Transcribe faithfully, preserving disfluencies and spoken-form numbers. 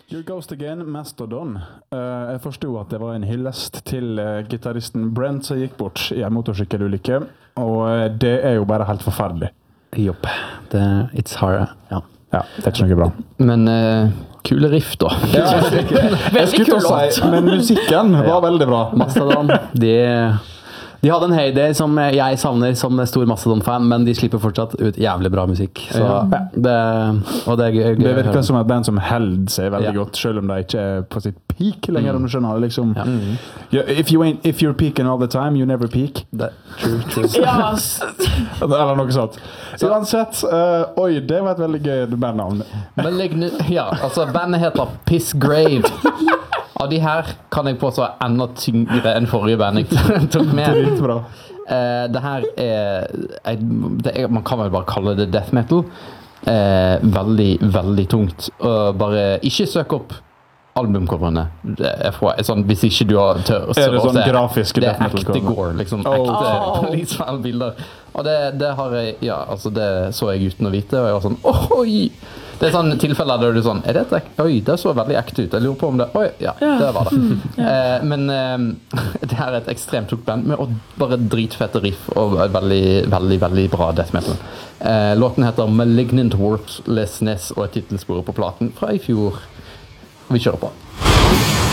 Your Ghost Again, Mastodon. Uh, jeg forstod at det var en hyllest til uh, gitaristen Brent som gikk bort i en motorsykkelulykke, og uh, det er jo bare helt forferdelig. Jopp, det it's hard, ja. Ja, det er ikke noe bra. Men uh, kule riff da. Ja, jeg, jeg skulle til å si, men musikken var ja. veldig bra. Mastodon, de... De hadde en heyday som jeg savner som stor Mastodon-fan, men de slipper fortsatt ut jævlig bra musikk. Så ja. det, og det er gøy. Det virker som et band som held seg veldig ja. godt, selv om de ikke er på sitt peak lenger, mm. om du skjønner. Liksom, ja. mm. if, you ain't, if you're peaking all the time, you never peak. Det, true, true. Yes. Eller noe sånt. Så uansett, uh, oi, det var et veldig gøy bandnavn. Ja, altså bandet heter Piss Grave. Av de her kan jeg påstå enda tyngre enn forrige band jeg tok med. Det er bra. Uh, det her er, det er, man kan vel bare kalle det death metal. Uh, veldig, veldig tungt. Uh, bare ikke søk opp albumcoverne. Det er fra, sånn, hvis ikke du har tør å se. Er det sånn grafiske death metal? Det er ekte gore, liksom. Oh. Ekte policeman-bilder. Og det, det har jeg, ja, altså det så jeg uten å vite, og jeg var sånn, oi! Det er sånn tilfeller der du er sånn, er det et, oi, det så veldig ekte ut. Jeg lurer på om det, oi, ja, det var det. eh, men eh, det her er et ekstremt tungt band med bare dritfette riff og veldig, veldig, veldig bra death metal. Eh, låten heter Malignant Worthlessness og er titelsporet på platen fra i fjor. Vi kjører på.